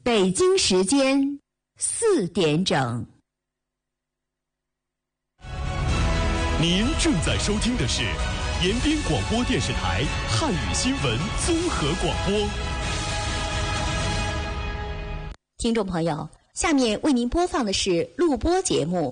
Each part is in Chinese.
北京时间4点整。 您正在收听的是延边广播电视台汉语新闻综合广播。 听众朋友，下面为您播放的是录播节目。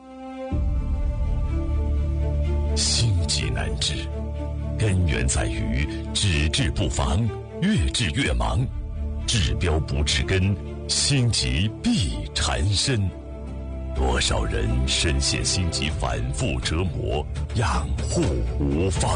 心急难治，根源在于只治不防，越治越忙，治标不治根，心急必缠身。多少人深陷心急反复折磨，养护无方。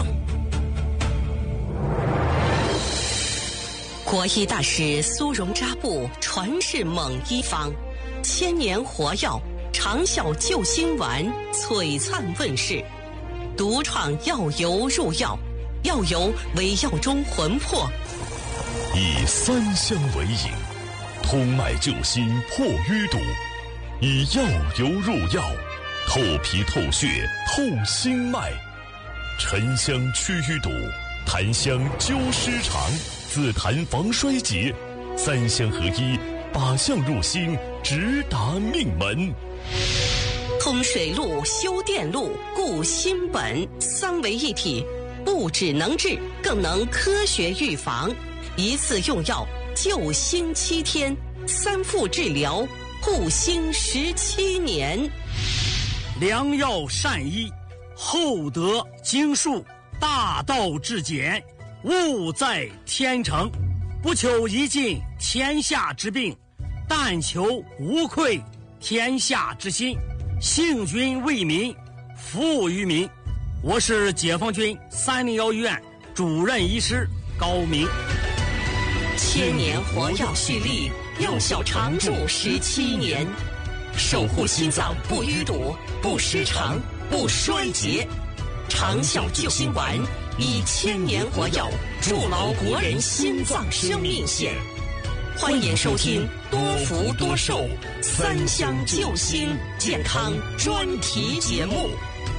国医大师苏荣扎布传世猛医方，千年活药长效救心丸璀璨问世，独创药油入药，药油为药中魂魄， 以3香为引，通脉救心破淤堵，以药油入药，透皮透血透心脉，沉香祛淤堵，檀香灸湿肠，紫檀防衰竭，3香合一，靶向入心，直达命门。 通水路修电路，固心本，3为一体，不只能治，更能科学预防。一次用药救心7天，3副治疗护心17年。 良药善医，厚德经术，大道至简，物在天成。不求一尽天下之病，但求无愧天下之心。幸君为民，服务于民。我是解放军301医院主任医师高明。 千年活药蓄力，药效长驻17年，守护心脏不淤堵、不失常、不衰竭。长效救心丸以千年活药筑牢国人心脏生命线。欢迎收听多福多寿3香救心健康专题节目。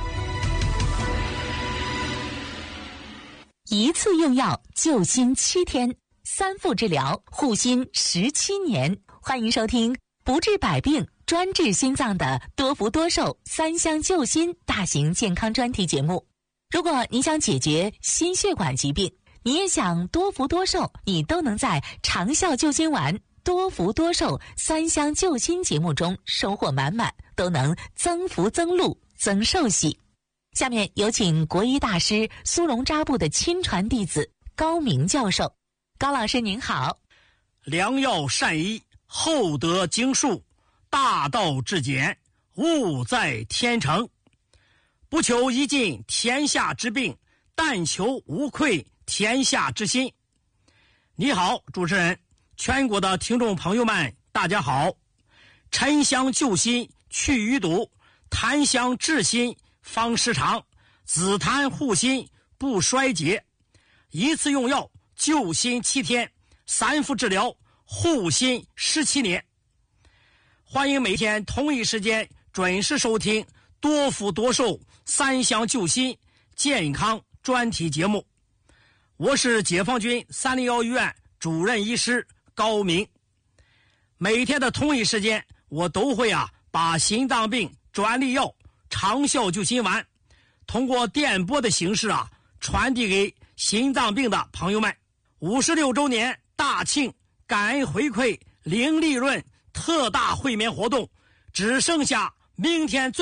一次用药救心7天，3副治疗护心17年。欢迎收听不治百病专治心脏的多福多寿3香救心大型健康专题节目。如果你想解决心血管疾病，你也想多福多寿，你都能在长效救心丸多福多寿3香救心节目中收获满满，都能增福增禄增寿喜。下面有请国医大师苏荣扎布的亲传弟子高明教授。高老师您好。 良药善医，厚德经术，大道至简，物在天成。不求一尽天下之病，但求无愧天下之心。你好，主持人，全国的听众朋友们，大家好。沉香救心去淤堵，檀香治心方失常，紫檀护心不衰竭。一次用药救心7天，3副治疗护心17年。欢迎每天同一时间准时收听多福多寿3香救心健康专题节目。我是解放军301医院主任医师高明。每天的同一时间，我都会把心脏病专利药长效救心丸通过电波的形式传递给心脏病的朋友们。56周年大庆感恩回馈零利润特大会面活动，只剩下明天